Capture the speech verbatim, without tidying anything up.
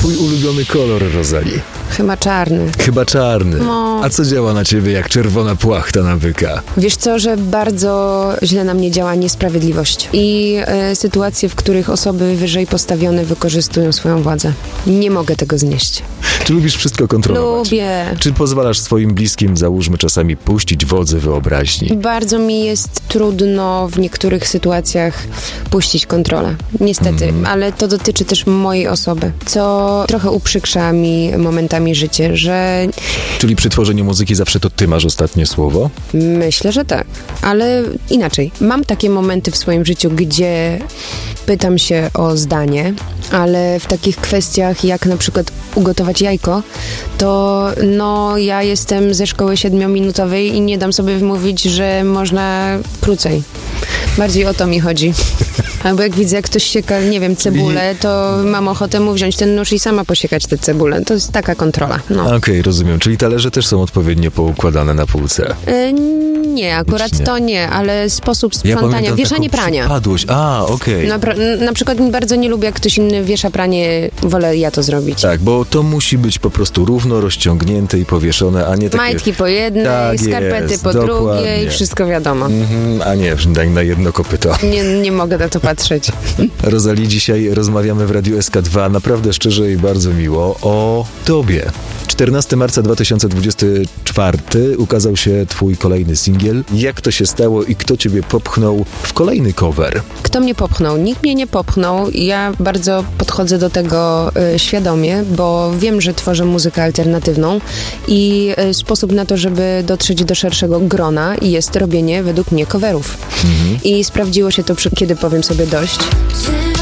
twój ulubiony kolor, Rosalie? Chyba czarny. Chyba czarny. No. A co działa na ciebie jak czerwona płachta na byka? Wiesz co, że bardzo źle na mnie działa niesprawiedliwość i e, sytuacje, w których osoby wyżej postawione wykorzystują swoją władzę. Nie mogę tego znieść. Czy lubisz wszystko kontrolować? Lubię. Czy pozwalasz swoim bliskim, załóżmy, czasami puścić wodze wyobraźni? Bardzo mi jest trudno w niektórych sytuacjach puścić kontrolę. Niestety, mm. ale to dotyczy też mojej osoby, co trochę uprzykrza mi momentami życie, że... Czyli przy tworzeniu muzyki zawsze to ty masz ostatnie słowo? Myślę, że tak, ale inaczej. Mam takie momenty w swoim życiu, gdzie pytam się o zdanie, ale w takich kwestiach jak na przykład ugotować jajko, to no ja jestem ze szkoły siedmiominutowej i nie dam sobie wmówić, że można krócej. Bardziej o to mi chodzi. Albo jak widzę, jak ktoś sieka, nie wiem, cebulę, to mam ochotę mu wziąć ten nóż i sama posiekać tę cebulę. To jest taka kontrola. No. Okej, okay, rozumiem. Czyli talerze też są odpowiednio poukładane na półce? E, nie, akurat nie. to nie, ale sposób sprzątania, ja wieszanie prania. Przypadłość. A, okej. Okay. Na, na przykład bardzo nie lubię, jak ktoś inny wiesza pranie, wolę ja to zrobić. Tak, bo to musi być po prostu równo rozciągnięte i powieszone, a nie takie... Majtki po jednej, tak skarpety jest, po dokładnie. drugiej, wszystko wiadomo. Mm-hmm, a nie, na jedno kopyto. Nie, nie mogę na to patrzeć. Rosalie, dzisiaj rozmawiamy w Radiu S K dwa naprawdę szczerze i bardzo miło o tobie. czternastego marca dwa tysiące dwudziestego czwartego ukazał się twój kolejny singiel. Jak to się stało i kto ciebie popchnął w kolejny cover? Kto mnie popchnął? Nikt mnie nie popchnął. Ja bardzo podchodzę do tego y, świadomie, bo wiem, że tworzę muzykę alternatywną i y, sposób na to, żeby dotrzeć do szerszego grona jest robienie według mnie coverów. Mhm. I sprawdziło się to, przy, kiedy powiem sobie dość.